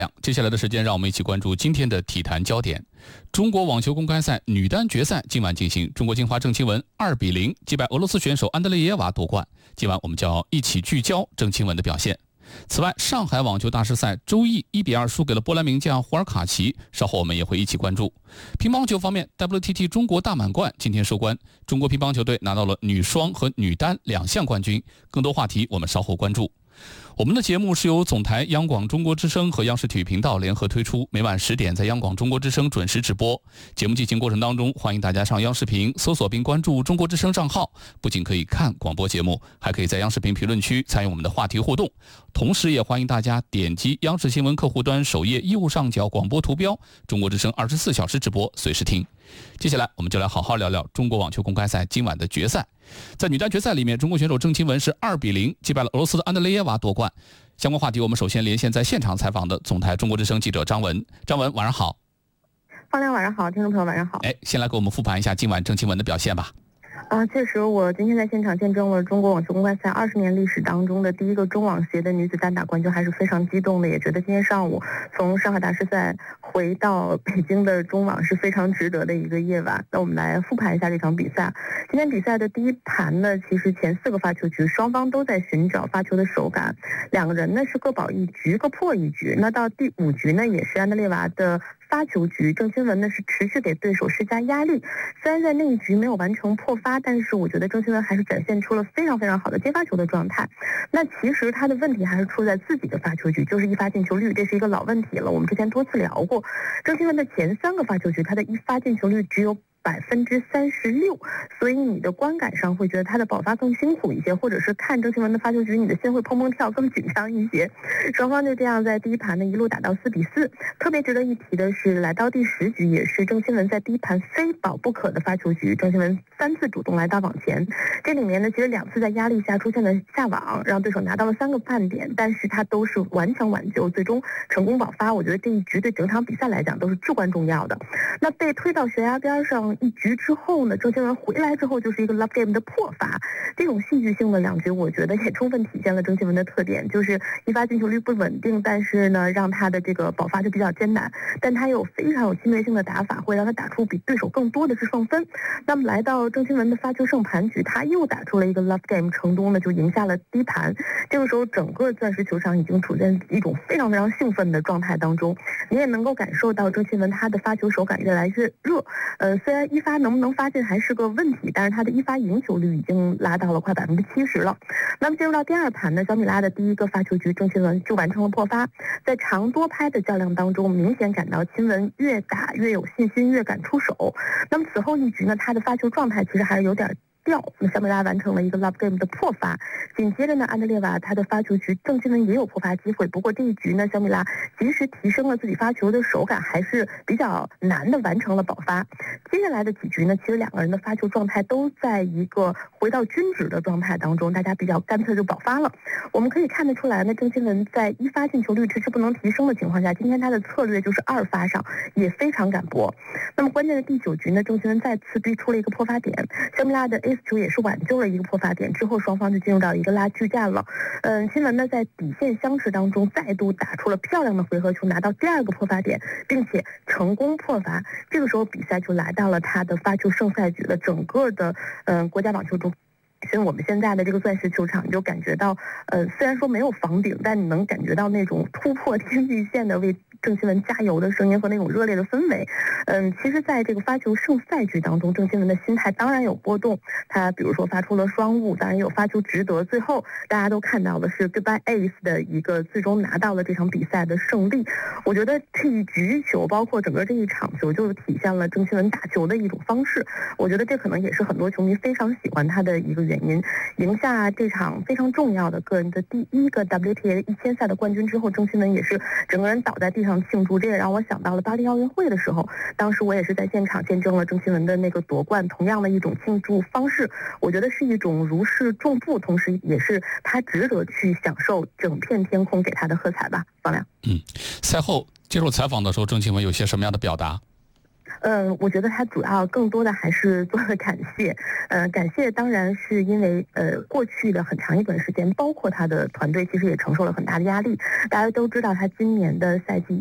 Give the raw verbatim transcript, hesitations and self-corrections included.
接下来的时间，让我们一起关注今天的体坛焦点。中国网球公开赛女单决赛今晚进行，中国金花郑钦文二比零击败俄罗斯选手安德烈耶娃夺冠。今晚我们就要一起聚焦郑钦文的表现。此外，上海网球大师赛周毅一比二输给了波兰名将胡尔卡奇，稍后我们也会一起关注。乒乓球方面 ，W T T 中国大满贯今天收官，中国乒乓球队拿到了女双和女单两项冠军。更多话题我们稍后关注。我们的节目是由总台央广中国之声和央视体育频道联合推出，每晚十点在央广中国之声准时直播。节目进行过程当中，欢迎大家上央视频搜索并关注中国之声账号，不仅可以看广播节目，还可以在央视频评论区参与我们的话题互动。同时也欢迎大家点击央视新闻客户端首页右上角广播图标，中国之声二十四小时直播，随时听。接下来我们就来好好聊聊中国网球公开赛今晚的决赛。在女单决赛里面，中国选手郑钦文是二比零击败了俄罗斯的安德烈耶娃夺冠。相关话题我们首先连线在现场采访的总台中国之声记者张文。张文，晚上好。 方亮晚上好，听众朋友晚上好。 哎，先来给我们复盘一下今晚郑钦文的表现吧。 啊，确实，我今天在现场见证了中国网球公开赛二十年历史当中的第一个中网协的女子单打冠军，还是非常激动的，也觉得今天上午从上海大师赛回到北京的中网是非常值得的一个夜晚。那我们来复盘一下这场比赛。今天比赛的第一盘呢，其实前四个发球局双方都在寻找发球的手感，两个人呢是各保一局，各破一局。那到第五局呢，也是安德烈娃的发球局，郑钦文呢是持续给对手施加压力，虽然在那一局没有完成破发，但是我觉得郑钦文还是展现出了非常非常好的接发球的状态。那其实他的问题还是出在自己的发球局，就是一发进球率，这是一个老问题了，我们之前多次聊过。郑钦文的前三个发球局，他的一发进球率只有百分之三十六，所以你的观感上会觉得他的保发更辛苦一些，或者是看郑钦文的发球局，你的心会砰砰跳，更紧张一些。双方就这样在第一盘呢一路打到四比四。特别值得一提的是，来到第十局也是郑钦文在第一盘非保不可的发球局，郑钦文三次主动来到网前，这里面呢其实两次在压力下出现了下网，让对手拿到了三个半点，但是他都是顽强挽救，最终成功保发。我觉得这一局对整场比赛来讲都是至关重要的。那被推到悬崖边上一局之后呢，郑钦文回来之后就是一个 love game 的破发，这种戏剧性的两局，我觉得也充分体现了郑钦文的特点，就是一发进球率不稳定，但是呢，让他的这个保发就比较艰难，但他有非常有侵略性的打法，会让他打出比对手更多的制胜分。那么来到郑钦文的发球胜盘局，他又打出了一个 love game， 成功的就赢下了第一盘。这个时候，整个钻石球场已经处在一种非常非常兴奋的状态当中，你也能够感受到郑钦文他的发球手感越来越热。呃，虽然一发能不能发进还是个问题，但是他的一发赢球率已经拉到了快百分之七十了。那么进入到第二盘呢，小米拉的第一个发球局，郑钦文就完成了破发。在长多拍的较量当中，明显感到钦文越打越有信心，越敢出手。那么此后一局呢，他的发球状态其实还是有点掉，那小米拉完成了一个 love game 的破发。紧接着呢，安德烈娃他的发球局，郑钦文也有破发机会，不过这一局呢，小米拉及时提升了自己发球的手感，还是比较难的完成了保发。接下来的几局呢，其实两个人的发球状态都在一个回到均值的状态当中，大家比较干脆就保发了。我们可以看得出来呢，郑钦文在一发进球率迟迟不能提升的情况下，今天他的策略就是二发上也非常敢搏。那么关键的第九局呢，郑钦文再次逼出了一个破发点，小米拉的 ace 球也是挽救了一个破发点，之后双方就进入到一个拉锯战了。嗯，钦文呢在底线相持当中再度打出了漂亮的回合球，拿到第二个破发点，并且成功破发。这个时候比赛就来到了他的发球胜赛局了。整个的嗯国家网球中，其实我们现在的这个钻石球场，你就感觉到，呃，虽然说没有房顶，但你能感觉到那种突破天际线的为郑钦文加油的声音和那种热烈的氛围。嗯，其实在这个发球胜赛局当中，郑钦文的心态当然有波动，他比如说发出了双误，当然也有发球值得，最后大家都看到的是 goodbye ace 的一个最终拿到了这场比赛的胜利。我觉得这一局球包括整个这一场球就体现了郑钦文打球的一种方式，我觉得这可能也是很多球迷非常喜欢他的一个原因。赢下这场非常重要的个人的第一个 W T A 一千赛的冠军之后，郑钦文也是整个人倒在地上庆祝，这也让我想到了巴黎奥运会的时候，当时我也是在现场见证了郑钦文的那个夺冠，同样的一种庆祝方式，我觉得是一种如释重负，同时也是他值得去享受整片天空给他的喝彩吧。方亮， 嗯，赛后接受采访的时候，郑钦文有些什么样的表达？ 嗯，我觉得他主要更多的还是做了感谢。呃，感谢当然是因为呃过去的很长一段时间，包括他的团队其实也承受了很大的压力。大家都知道他今年的赛季